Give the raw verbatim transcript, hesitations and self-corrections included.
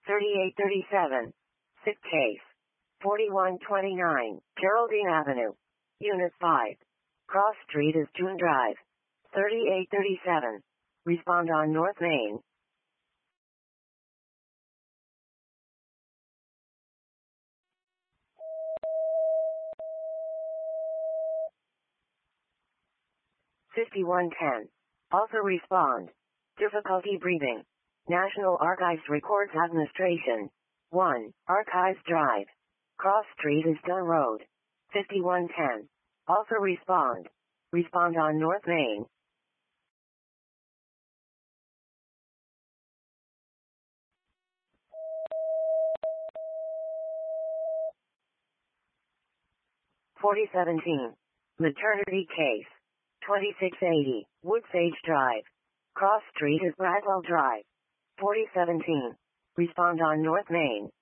thirty-eight thirty-seven. Sick case. forty-one twenty-nine, Geraldine Avenue. Unit five. Cross Street is June Drive. thirty-eight thirty-seven. Respond on North Main. fifty-one ten. Also respond. Difficulty breathing. National Archives Records Administration. one. Archives Drive. Cross Street is Dunn Road. fifty-one ten. Also respond. Respond on North Main. forty seventeen. Maternity case. twenty-six eighty, Woodsage Drive. Cross Street is Bradwell Drive. forty seventeen. Respond on North Main.